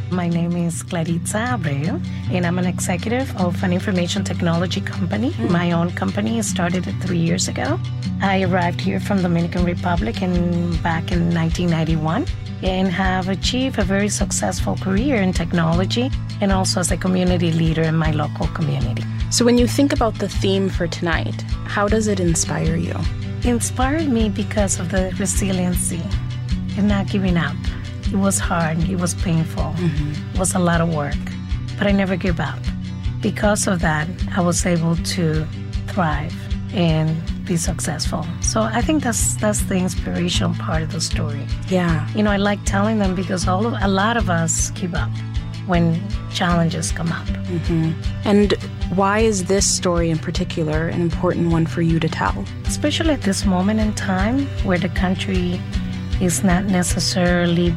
My name is Claritza Abreu, and I'm an executive of an information technology company. My own company started 3 years ago. I arrived here from Dominican Republic back in 1991 and have achieved a very successful career in technology and also as a community leader in my local community. So when you think about the theme for tonight, how does it inspire you? It inspired me because of the resiliency and not giving up. It was hard. It was painful. It was a lot of work, but I never gave up. Because of that, I was able to thrive and be successful. So I think that's the inspirational part of the story. Yeah. You know, I like telling them because a lot of us give up when challenges come up. And why is this story in particular an important one for you to tell? Especially at this moment in time where the country is not necessarily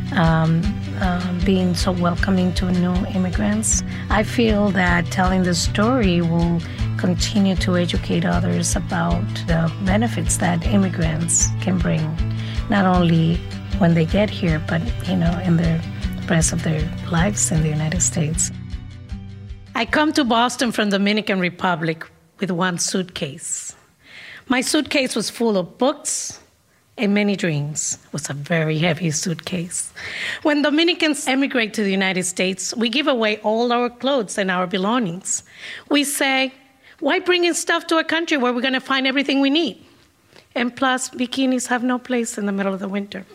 being so welcoming to new immigrants. I feel that telling the story will continue to educate others about the benefits that immigrants can bring, not only when they get here, but, in the rest of their lives in the United States. I come to Boston from Dominican Republic with one suitcase. My suitcase was full of books and many dreams. It was a very heavy suitcase. When Dominicans emigrate to the United States, we give away all our clothes and our belongings. We say, why bring in stuff to a country where we're going to find everything we need? And plus, bikinis have no place in the middle of the winter.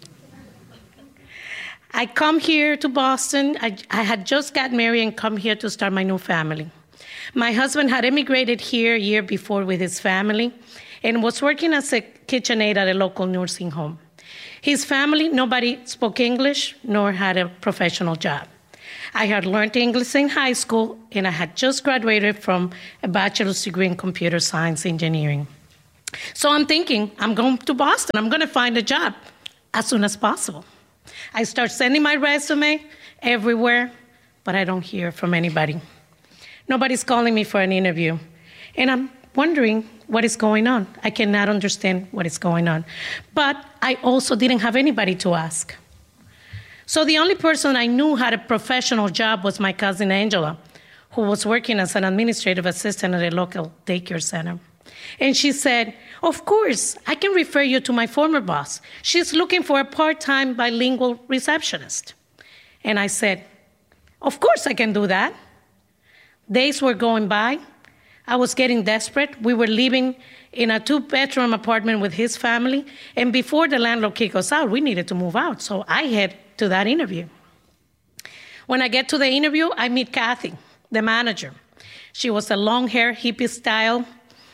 I come here to Boston. I had just got married and come here to start my new family. My husband had immigrated here a year before with his family and was working as a KitchenAid at a local nursing home. His family, nobody spoke English nor had a professional job. I had learned English in high school, and I had just graduated from a bachelor's degree in computer science engineering. So I'm thinking, I'm going to Boston. I'm going to find a job as soon as possible. I start sending my resume everywhere, but I don't hear from anybody. Nobody's calling me for an interview. And I'm wondering what is going on. I cannot understand what is going on. But I also didn't have anybody to ask. So the only person I knew had a professional job was my cousin Angela, who was working as an administrative assistant at a local daycare center. And she said, of course, I can refer you to my former boss. She's looking for a part-time bilingual receptionist. And I said, of course I can do that. Days were going by. I was getting desperate. We were living in a 2-bedroom apartment with his family. And before the landlord kicked us out, we needed to move out. So I head to that interview. When I get to the interview, I meet Kathy, the manager. She was a long-hair, hippie style,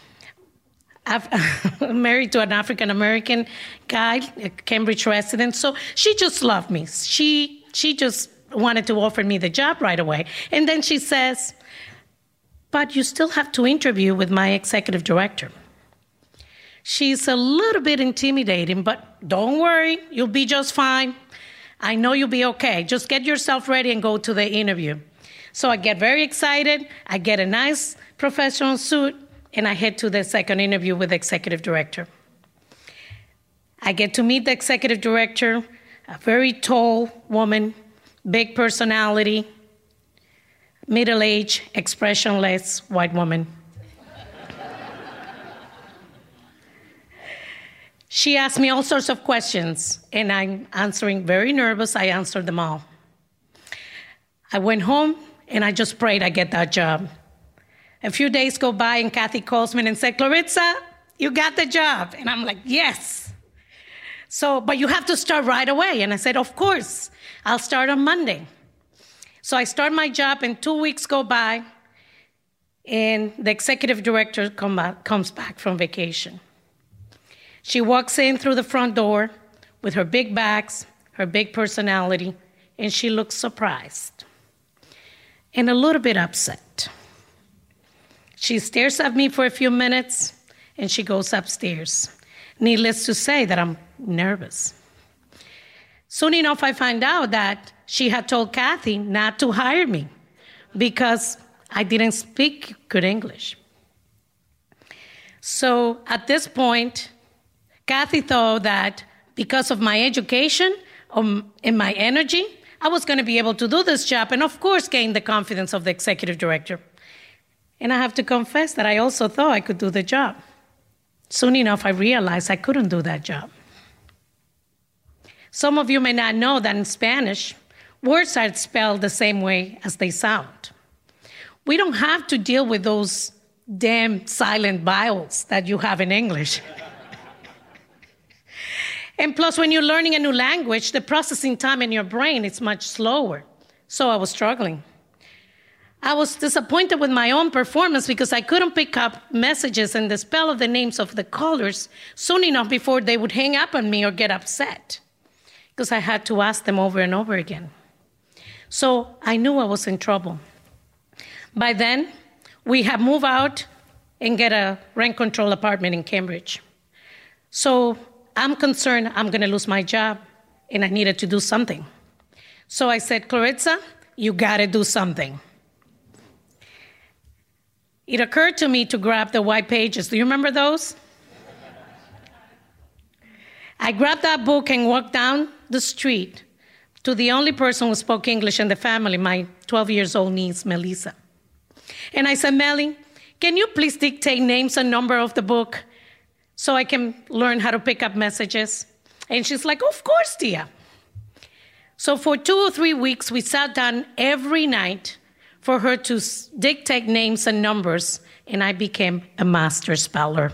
married to an African-American guy, a Cambridge resident. So she just loved me. She just wanted to offer me the job right away. And then she says, but you still have to interview with my executive director. She's a little bit intimidating, but don't worry, you'll be just fine. I know you'll be okay. Just get yourself ready and go to the interview. So I get very excited. I get a nice professional suit, and I head to the second interview with the executive director. I get to meet the executive director, a very tall woman, big personality, middle-aged, expressionless white woman. She asked me all sorts of questions, and I'm answering very nervous. I answered them all. I went home, and I just prayed I get that job. A few days go by, and Kathy calls me and said, Claritza, you got the job. And I'm like, yes. So, but you have to start right away. And I said, of course, I'll start on Monday. So I start my job, and 2 weeks go by, and the executive director comes back from vacation. She walks in through the front door with her big bags, her big personality, and she looks surprised and a little bit upset. She stares at me for a few minutes, and she goes upstairs. Needless to say that I'm nervous. Soon enough, I find out that she had told Kathy not to hire me because I didn't speak good English. So at this point, Kathy thought that because of my education and my energy, I was going to be able to do this job and, of course, gain the confidence of the executive director. And I have to confess that I also thought I could do the job. Soon enough, I realized I couldn't do that job. Some of you may not know that in Spanish, words are spelled the same way as they sound. We don't have to deal with those damn silent vowels that you have in English. And plus, when you're learning a new language, the processing time in your brain is much slower. So I was struggling. I was disappointed with my own performance because I couldn't pick up messages and the spell of the names of the callers soon enough before they would hang up on me or get upset, because I had to ask them over and over again. So I knew I was in trouble. By then, we had moved out and get a rent-control apartment in Cambridge. So I'm concerned I'm going to lose my job, and I needed to do something. So I said, Clarissa, you got to do something. It occurred to me to grab the white pages. Do you remember those? I grabbed that book and walked down the street to the only person who spoke English in the family, my 12-year-old niece, Melissa. And I said, Melly, can you please dictate names and number of the book so I can learn how to pick up messages? And she's like, of course, Tia. So for 2 or 3 weeks, we sat down every night for her to dictate names and numbers, and I became a master speller.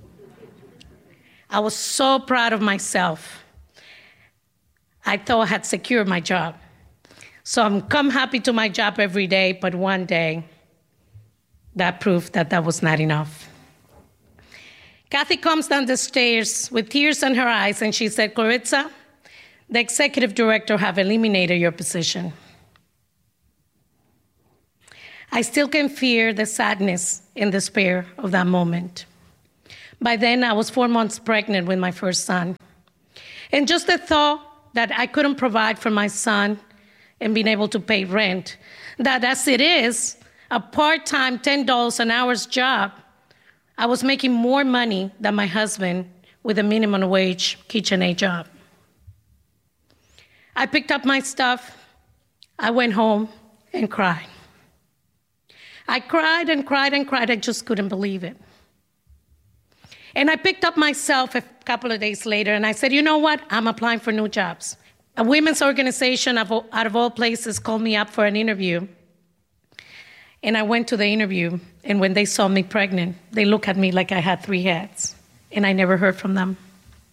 I was so proud of myself. I thought I had secured my job. So I'm come happy to my job every day, but one day, that proved that that was not enough. Kathy comes down the stairs with tears in her eyes, and she said, Clarissa, the executive director have eliminated your position. I still can feel the sadness and despair of that moment. By then, I was 4 months pregnant with my first son. And just the thought that I couldn't provide for my son and being able to pay rent, that as it is, a part-time $10 an hour's job, I was making more money than my husband with a minimum wage KitchenAid job. I picked up my stuff, I went home and cried. I cried and cried and cried, I just couldn't believe it. And I picked up myself a couple of days later and I said, you know what, I'm applying for new jobs. A women's organization out of all places called me up for an interview. And I went to the interview, and when they saw me pregnant, they looked at me like I had 3 heads, and I never heard from them.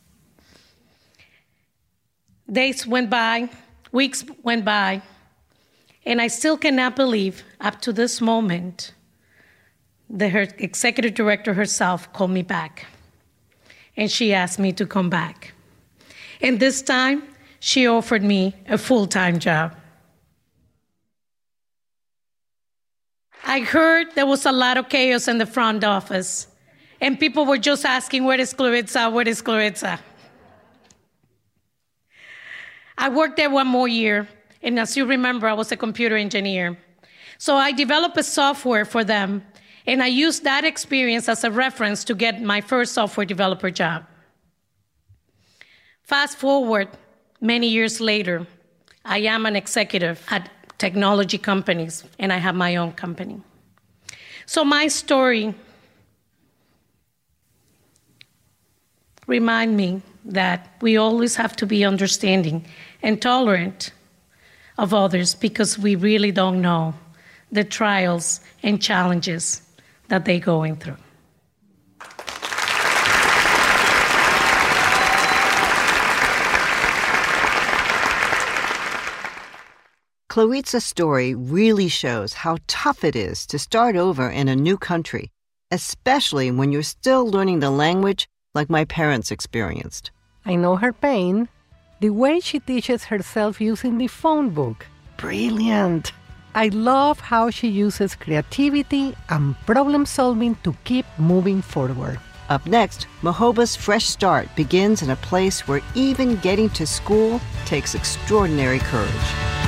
Days went by, weeks went by, and I still cannot believe, up to this moment, that her executive director herself called me back, and she asked me to come back. And this time, she offered me a full-time job. I heard there was a lot of chaos in the front office, and people were just asking, where is Clarissa, where is Clarissa? I worked there 1 more year, and as you remember, I was a computer engineer. So I developed a software for them, and I used that experience as a reference to get my first software developer job. Fast forward, many years later, I am an executive at technology companies, and I have my own company. So my story reminds me that we always have to be understanding and tolerant of others because we really don't know the trials and challenges that they're going through. Claritza's story really shows how tough it is to start over in a new country, especially when you're still learning the language like my parents experienced. I know her pain. The way she teaches herself using the phone book. Brilliant! I love how she uses creativity and problem solving to keep moving forward. Up next, Mohoba's fresh start begins in a place where even getting to school takes extraordinary courage.